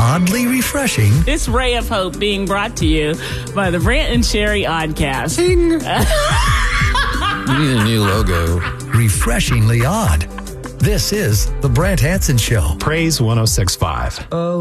oddly refreshing. This ray of hope being brought to you by the Brant and Sherry Oddcast. Ding. We need a new logo. Refreshingly odd. This is The Brant Hanson Show. Praise 106.5.